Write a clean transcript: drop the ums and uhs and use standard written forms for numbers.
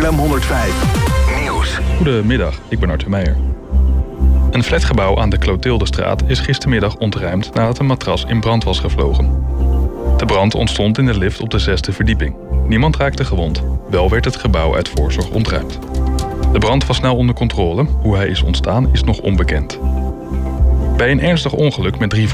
Haarlem 105. Nieuws. Goedemiddag, ik ben Arthur Meijer. Een flatgebouw aan de Clotildestraat is gistermiddag ontruimd nadat een matras in brand was gevlogen. De brand ontstond in de lift op de 6e verdieping. Niemand raakte gewond, wel werd het gebouw uit voorzorg ontruimd. De brand was snel onder controle, hoe hij is ontstaan is nog onbekend. Bij een ernstig ongeluk met 3